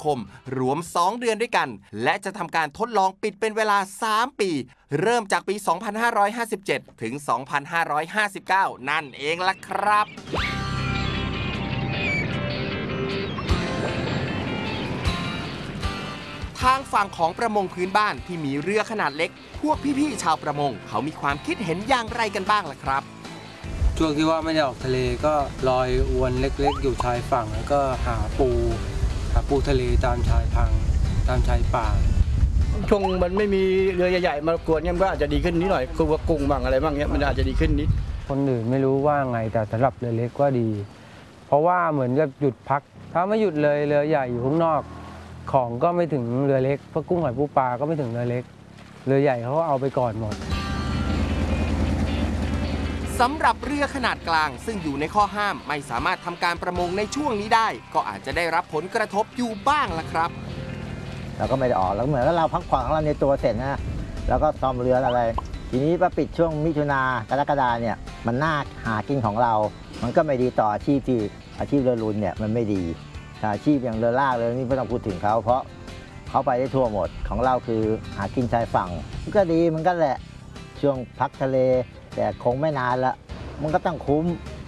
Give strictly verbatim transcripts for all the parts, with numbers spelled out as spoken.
คมรวมสองเดือนด้วยกันและจะทำการทดลองปิดเป็นเวลาสามปีเริ่มจากปี สองพันห้าร้อยห้าสิบเจ็ด ถึง สองพันห้าร้อยห้าสิบเก้า นั่นเองล่ะครับทางฝั่งของประมงพื้นบ้านที่มีเรือขนาดเล็กพวกพี่ๆชาวประมงเขามีความคิดเห็นอย่างไรกันบ้างล่ะครับช่วงที่ว่าไม่ได้ออกทะเลก็ลอยอวนเล็กๆอยู่ชายฝั่งแล้วก็หาปูหาปูทะเลตามชายพังตามชายป่าช่วงมันไม่มีเรือใหญ่ๆมากวนเนี่ยมันก็อาจจะดีขึ้นนิดหน่อยคือว่ากุ้งบ้างอะไรบ้างเนี่ยมันอาจจะดีขึ้นนิดคนอื่นไม่รู้ว่าไงแต่สำหรับเรือเล็กก็ดีเพราะว่าเหมือนกับหยุดพักถ้าไม่หยุดเลยเรือใหญ่อยู่ข้างนอกของก็ไม่ถึงเรือเล็กพวกกุ้งหอยปูปลาก็ไม่ถึงเรือเล็กเรือใหญ่เขาก็เอาไปก่อนหมดสำหรับเรือขนาดกลางซึ่งอยู่ในข้อห้ามไม่สามารถทำการประมงในช่วงนี้ได้ก็อาจจะได้รับผลกระทบอยู่บ้างล่ะครับเราก็ไม่ได้ออกแล้วเหมือนกับเราพักผ่อนของเราในตัวเสร็จนะแล้วก็ซ่อมเรืออะไรทีนี้มาปิดช่วงมิถุนากรกฎาเนี่ยมันน่าหากินของเรา มันก็ไม่ดีต่ออาชีพที่อาชีพเรือรุนเนี่ยมันไม่ดีอาชีพอย่างเรือลากเลยนี่ไม่ต้องพูดถึงเขาเพราะเขาไปได้ทั่วหมดของเราคือหากินชายฝั่งก็ดีมันก็แหละช่วงพักทะเลแต่คงไม่นานละมันก็ต้องคุ้ม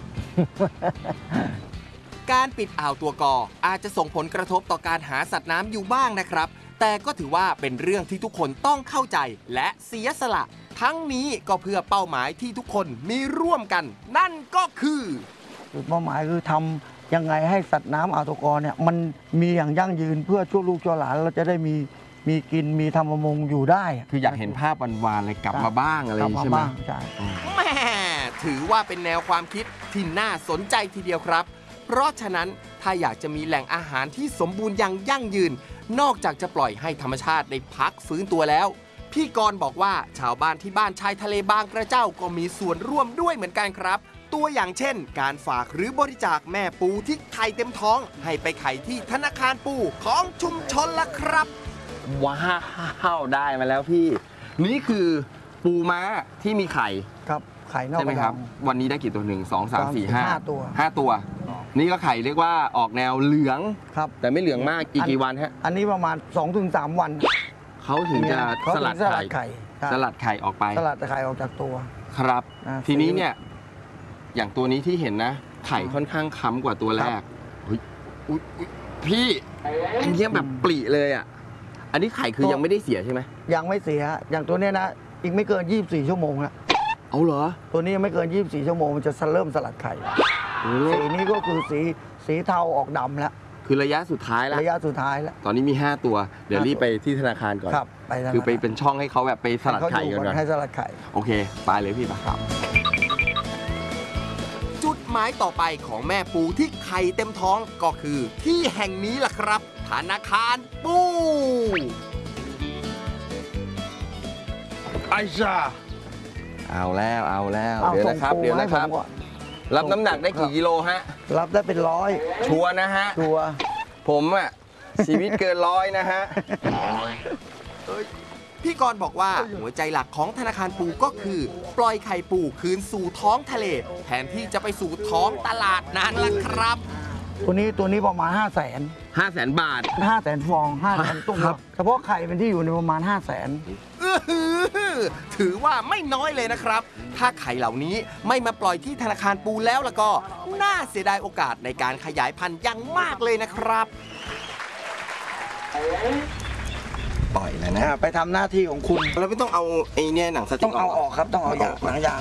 การปิดอ่าวตัวกออาจจะส่งผลกระทบต่อการหาสัตว์น้ำอยู่บ้างนะครับแต่ก็ถือว่าเป็นเรื่องที่ทุกคนต้องเข้าใจและเสียสละทั้งนี้ก็เพื่อเป้าหมายที่ทุกคนมีร่วมกันนั่นก็คือเป้าหมายคือทำยังไงให้สัตว์น้ำอ่าวตัวกอเนี่ยมันมีอย่างยั่งยืนเพื่อชั่วลูกชั่วหลานเราจะได้มีมีกินมีทำประมงอยู่ได้คืออยากเห็นภาพวานๆเลยกลับมาบ้างอะไรใช่ไหมใช่แม่ถือว่าเป็นแนวความคิดที่น่าสนใจทีเดียวครับเพราะฉะนั้นถ้าอยากจะมีแหล่งอาหารที่สมบูรณ์อย่างยั่งยืนนอกจากจะปล่อยให้ธรรมชาติได้พักฟื้นตัวแล้วพี่กรณ์บอกว่าชาวบ้านที่บ้านชายทะเลบางกระเจ้าก็มีส่วนร่วมด้วยเหมือนกันครับตัวอย่างเช่นการฝากหรือบริจาคแม่ปูที่ไข่เต็มท้องให้ไปไข่ที่ธนาคารปูของชุมชนละครับว้าวได้มาแล้วพี่นี่คือปูม้าที่มีไข่ครับไข่นอกใช่ไหมครับวันนี้ได้กี่ตัวหนึ่งสองสามสี่ห้าตัวห้าตัวนี่ก็ไข่เรียกว่าออกแนวเหลืองครับแต่ไม่เหลืองมากอีกกี่วันฮะอันนี้ประมาณ สองถึงสาม วันเขาถึงจะสลัดไข่สลัดไข่ออกไปสลัดไข่ออกจากตัวครับทีนี้เนี่ยอย่างตัวนี้ที่เห็นนะไข่ค่อนข้างค้ำกว่าตัวแรกพี่อันนี้แบบปลีเลยอ่ะอันนี้ไข่คือยังไม่ได้เสียใช่ไหมยังไม่เสียอย่างตัวนี้นะอีกไม่เกินยี่สิบสี่ชั่วโมงแล้วเอาเหรอตัวนี้ยังไม่เกินยี่สิบสี่ชั่วโมงมันจะเริ่มสลัดไข่สีนี้ก็คือสีสีเทาออกดำแล้วคือระยะสุดท้ายแล้วระยะสุดท้ายแล้วตอนนี้มีห้าตัวเดี๋ยวรีบไปที่ธนาคารก่อนครับไปคือไปเป็นช่องให้เขาแบบไปสลัดไข่กันก่อนให้สลัดไข่โอเคไปเลยพี่ปะครับจุดหมายต่อไปของแม่ปูที่ไข่เต็มท้องก็คือที่แห่งนี้ล่ะครับธนาคารปูไอ้ซ่าเอาแล้วเอาแล้วเดี๋ยวนะครับเดี๋ยวนะครับรับน้ำหนักได้กี่กิโลฮะรับได้เป็นร้อยชัวร์นะฮะชัวร์ผมอ่ะชีวิตเกินร้อยนะฮะพี่กรณ์บอกว่าหัวใจหลักของธนาคารปูก็คือปล่อยไข่ปูคืนสู่ท้องทะเลแทนที่จะไปสู่ท้องตลาดนั่นล่ะครับตัวนี้ตัวนี้ประมาณ ห้าแสนห้าแสนบาทห้าแสนฟองห้าแสนตุ้งเฉพาะไข่เป็นที่อยู่ในประมาณ ห้าแสนถือว่าไม่น้อยเลยนะครับถ้าไข่เหล่านี้ไม่มาปล่อยที่ธนาคารปูแล้วล่ะก็น่าเสียดายโอกาสในการขยายพันธุ์อย่างมากเลยนะครับปล่อยแล้วนะไปทำหน้าที่ของคุณแล้วไม่ต้องเอาไอ้เนี่ยหนังสติ๊กต้องเอาออกครับต้องเอาอย่างหนังยาง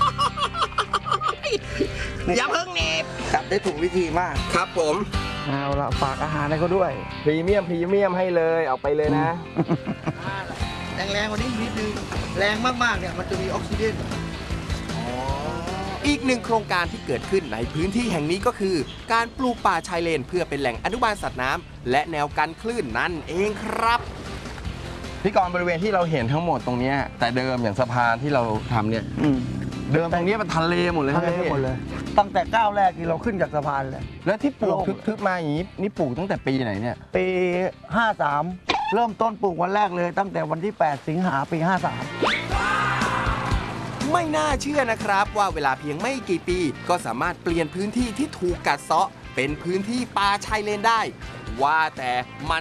อย่าเพิ่งเน็บจับได้ถูกวิธีมากครับผมเอาละฝากอาหารให้เขาด้วยพรีเมียมพรีเมียมให้เลยเอาไปเลยนะแรงๆกว่านี้นิดนึงแรงมากๆเนี่ยมันจะมีออกซิเจนอีกหนึ่งโครงการที่เกิดขึ้นในพื้นที่แห่งนี้ก็คือการปลูกป่าชายเลนเพื่อเป็นแหล่งอนุบาลสัตว์น้ำและแนวกันคลื่นนั่นเองครับพี่กรณ์บริเวณที่เราเห็นทั้งหมดตรงนี้แต่เดิมอย่างสะพานที่เราทำเนี่ยเดิมตรงนี้เป็นทะเลหมดเลยทะเลหมดเลยตั้งแต่ก้าวแรกที่เราขึ้นจากสะพานเลยแล้วที่ปลูกทึบๆมาอย่างนี้นี่ปลูกตั้งแต่ปีไหนเนี่ยปีห้าสามเริ่มต้นปลูกวันแรกเลยตั้งแต่วันที่แปดสิงหาปีห้าสามไม่น่าเชื่อนะครับว่าเวลาเพียงไม่กี่ปีก็สามารถเปลี่ยนพื้นที่ที่ถูกกัดเซาะเป็นพื้นที่ป่าชายเลนได้ว่าแต่มัน